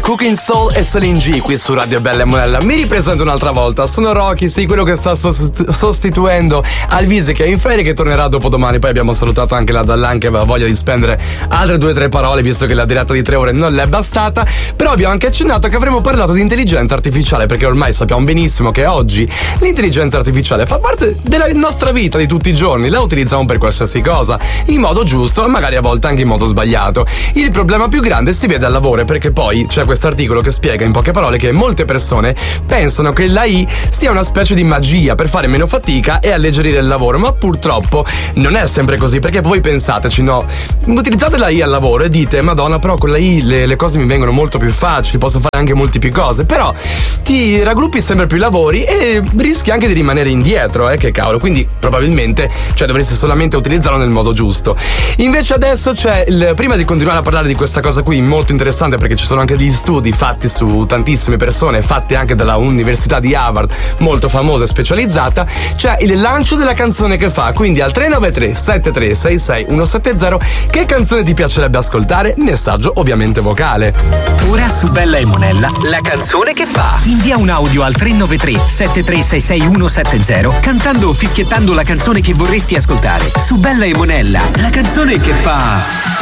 Cooking Soul e Celine G qui su Radio Bella e Monella. Mi ripresento un'altra volta, sono Rocky, sì, quello che sta sostituendo Alvise che è in ferie, che tornerà dopodomani. Poi abbiamo salutato anche la Dallan che aveva voglia di spendere altre 2 o 3 parole, visto che la diretta di 3 ore non le è bastata. Però abbiamo anche accennato che avremmo parlato di intelligenza artificiale, perché ormai sappiamo benissimo che oggi l'intelligenza artificiale fa parte della nostra vita di tutti i giorni, la utilizziamo per qualsiasi cosa, in modo giusto e magari a volte anche in modo sbagliato. Il problema più grande si vede al lavoro, perché poi c'è questo articolo che spiega in poche parole che molte persone pensano che l'AI sia una specie di magia per fare meno fatica e alleggerire il lavoro, ma purtroppo non è sempre così, perché voi pensateci, no? Utilizzate l'AI al lavoro e dite Madonna, però con l'AI le cose mi vengono molto più facili, posso fare anche molte più cose, però ti raggruppi sempre più lavori e rischi anche di rimanere indietro, che cavolo, quindi probabilmente dovresti solamente utilizzarlo nel modo giusto. Invece adesso c'è prima di continuare a parlare di questa cosa qui molto interessante, perché ci sono anche degli studi fatti su tantissime persone, fatti anche dalla Università di Harvard, molto famosa e specializzata, c'è il lancio della canzone che fa, quindi al 393 7366 170 che canzone ti piacerebbe ascoltare, messaggio ovviamente vocale. Ora su Bella e Monella, la canzone che fa. Invia un audio al 393 7366 170 cantando o fischiettando la canzone che vorresti ascoltare. Su Bella e Monella, la canzone che fa.